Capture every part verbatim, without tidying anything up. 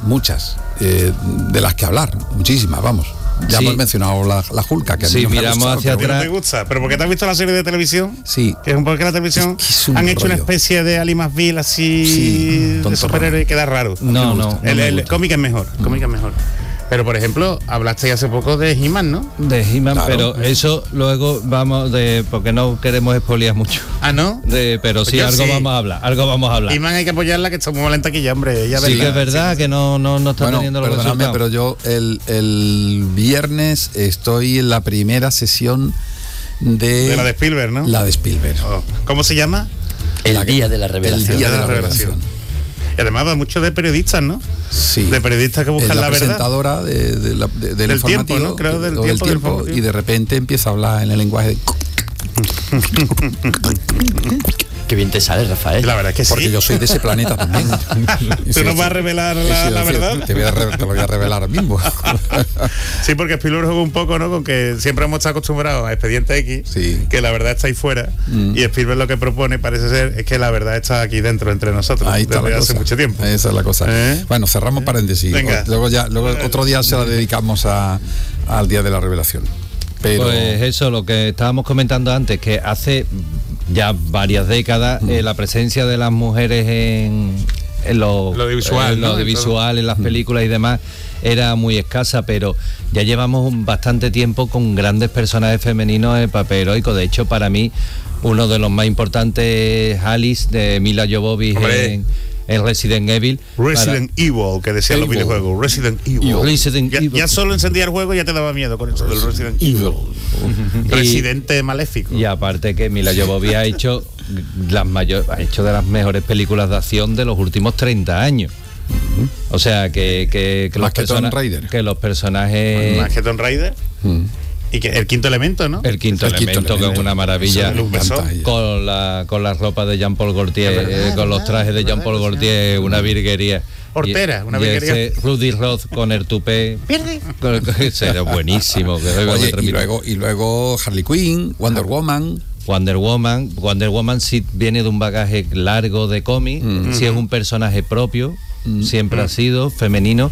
muchas, eh, de las que hablar, muchísimas, vamos. Ya sí. hemos mencionado la, la Hulka, que a mí sí, no me miramos ha gustado, hacia pero atrás. ¿No te gusta? ¿Pero por qué te has visto la serie de televisión? Sí. Que es un poco que la televisión es que es un han hecho rollo. una especie de Ali McBeal así sí, de superhéroe que da raro. No, no. no el el cómic es mejor, el cómic es mejor. Pero, por ejemplo, hablaste hace poco de He-Man, ¿no? De He-Man, claro. pero eso luego vamos de... Porque no queremos expoliar mucho. Ah, ¿no? De, pero Pues sí, algo sí. vamos a hablar, algo vamos a hablar. He-Man hay que apoyarla, que está muy mal en taquilla, hombre. Ella sí, verla. que es verdad sí, que no, no, no está bueno, teniendo los perdóname, resultados. pero yo el, el viernes estoy en la primera sesión de... De la de Spielberg, ¿no? La de Spielberg. Oh. ¿Cómo se llama? El La- día de la revelación. El día de la, la revelación. revelación. Y además va mucho de periodistas, ¿no? Sí. De periodistas que buscan Es la, la verdad. presentadora de, de la, de- del, Del informativo, tiempo, ¿no? Creo del o tiempo, del tiempo, informativo. y de repente empieza a hablar en el lenguaje de... Qué bien te sale, Rafael. La verdad es que Porque sí. yo soy de ese planeta también. ¿Tú nos vas a revelar la, Sí, la sí, verdad? Te, voy a re- te lo voy a revelar ahora mismo. Sí, porque Spielberg juega un poco, ¿no? Con que siempre hemos estado acostumbrados a Expediente X, Sí. que la verdad está ahí fuera, Mm. y Spielberg lo que propone parece ser es que la verdad está aquí dentro, entre nosotros, Ahí está desde la hace cosa. mucho tiempo. Esa es la cosa. ¿Eh? Bueno, cerramos paréntesis. Venga. O- Luego ya, luego otro día se la dedicamos a, al día de la revelación. Pero Pues eso, lo que estábamos comentando antes, que hace ya varias décadas eh, la presencia de las mujeres en, en lo, Lo audiovisual, en lo ¿no? audiovisual, en las películas y demás, era muy escasa, pero ya llevamos un bastante tiempo con grandes personajes femeninos en papel heroico. De hecho, para mí, uno de los más importantes es Alice, de Mila Jovovich Hombre. en, en Resident Evil. Resident Evil, que decían los Evil. videojuegos. Resident Evil. Evil. Resident ya, Evil. ya solo encendía el juego y ya te daba miedo con eso del Resident Evil. Y- Residente maléfico. Y aparte que Mila Jovovich ha hecho las mayor, ha hecho de las mejores películas de acción de los últimos treinta años. O sea que, que, que Más los que Tomb persona- Raider. que los personajes, Más que Tomb Raider. mm, Y que el quinto elemento, ¿no? el quinto El quinto elemento, que es elemento. una maravilla, Eso me encanta encanta ella. con la con la ropa de Jean-Paul Gaultier, Es verdad, eh, con es los verdad, trajes de es Jean-Paul verdad, Gaultier, una virguería. Hortera, Y- una y virguería. ese Rudy Roth con el tupé. Con- ese era buenísimo. Que luego Oye, me y transmite. luego, y luego Harley Quinn, Wonder Woman. Wonder Woman, Wonder Woman sí viene de un bagaje largo de cómic, Mm. sí es un personaje propio, Mm. siempre ha sido femenino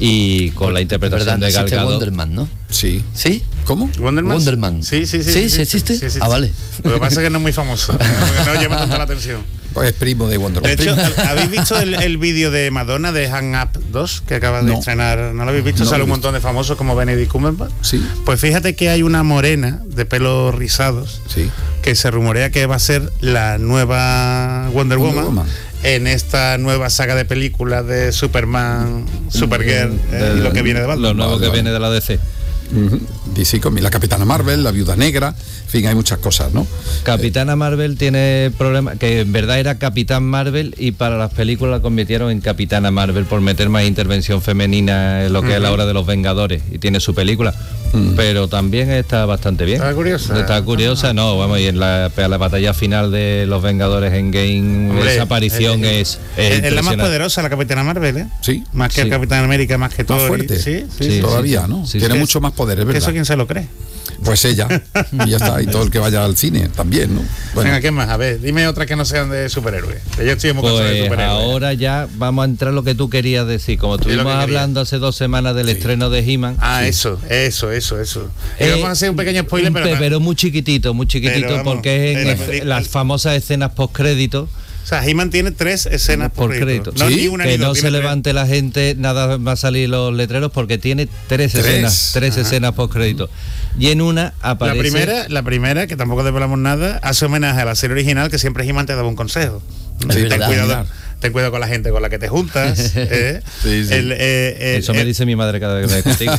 y con la interpretación de Gal existe Gadot. Wonderman, ¿no? Sí. ¿Sí? ¿Cómo? Wonderman. Wonderman. Sí, sí, sí. Sí, sí existe. Ah, vale. Lo que pasa es que no es muy famoso. No, no llama tanto la atención. Pues es primo de Wonder De Woman. hecho, ¿habéis visto el, el vídeo de Madonna de Hang Up dos que acaba de No. estrenar? ¿No lo habéis visto? No Sale lo he un montón de famosos como Benedict Cumberbatch. Sí. Pues fíjate que hay una morena de pelos rizados Sí. que se rumorea que va a ser la nueva Wonder, Wonder Woman, Woman. en esta nueva saga de películas de Superman, Supergirl eh, y lo que viene de Batman. Lo nuevo Vale, que vale. viene de la D C. Ujú. D C con la Capitana Marvel, la Viuda Negra, en fin, hay muchas cosas, ¿no? Capitana Marvel tiene problemas, que en verdad era Capitán Marvel y para las películas la convirtieron en Capitana Marvel por meter más intervención femenina en lo que es la hora de los Vengadores y tiene su película, Mm. pero también está bastante bien. Está curiosa. Está curiosa, no, vamos, y en la, la batalla final de los Vengadores en Game, Hombre, esa aparición eh, es, Es, es es la más impresionante. poderosa, la Capitana Marvel, ¿eh? Sí. Más que Sí. el Capitán América, más que todo. Más fuerte. Sí, sí, Sí, sí. Todavía, sí, ¿no? sí, Tiene sí. mucho más poder, es Que eso verdad. quién se lo cree. Pues ella. Y ya está. Y todo el que vaya al cine también, ¿no? Bueno, Venga, ¿qué más? A ver, dime otras que no sean de superhéroes. Que yo estoy muy cansado de Pues superhéroes. ahora ya vamos a entrar lo que tú querías decir, como lo que estuvimos quería. hablando hace dos semanas del estreno de He-Man. Ah, eso, eso, eso, eso. Y Eh, vamos a hacer un pequeño spoiler, un pero, pe- no- pero muy chiquitito, muy chiquitito, Pero vamos, porque es en pero- es- las famosas escenas post-crédito, o sea, He-Man tiene tres escenas por, por crédito. No, Sí, ni una que ni dos, no se tiene tres. levante la gente, nada va a salir los letreros, porque tiene tres, Tres. escenas, tres Ajá. escenas post-crédito. Y en una La aparece... primera, la primera, que tampoco desvelamos nada, hace homenaje a la serie original, que siempre He-Man te daba un consejo. Es ten, verdad. cuidado, ten cuidado con la gente con la que te juntas. ¿eh? Sí, sí. El, eh, eh, Eso me eh, dice mi madre cada vez que me contigo.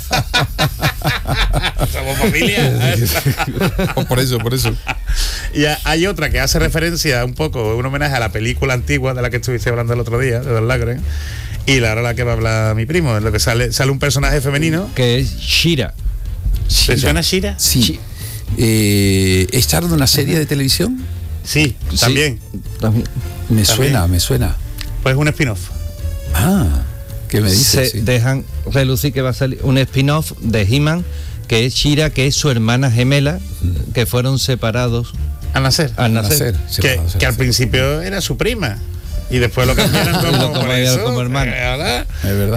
Somos familia. oh, por eso, por eso. Y a- hay otra que hace referencia un poco, un homenaje a la película antigua de la que estuviste hablando el otro día, de Don Lagren. Y la hora la que va a hablar mi primo, en lo que sale, sale un personaje femenino. Que es Shira. ¿Te suena Shira? Sí. Eh, ¿Echar de una serie de televisión? Sí, Sí. también. También. Me También. suena, me suena. Pues un spin-off. Ah, ¿qué me Se dices? Sí. dejan relucir que va a salir un spin-off de He-Man, que es Shira, que es su hermana gemela, que fueron separados Al nacer. al nacer. Nacer, que, separados, que al sí. principo era su prima. Y después lo cambiaron como, Lo por cambiaron eso, como hermano. eh, ahora, Es verdad.